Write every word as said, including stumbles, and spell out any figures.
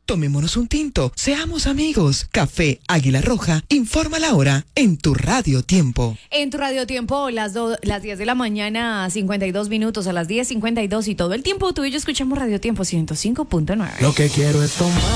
Tomémonos un tinto, seamos amigos. Café Águila Roja, informa la hora en tu Radio Tiempo. En tu Radio Tiempo, las, do, las diez de la mañana, cincuenta y dos minutos, a las diez cincuenta y dos y todo el tiempo tú y yo escuchamos Radio Tiempo ciento cinco punto nueve. Lo que quiero es tomar.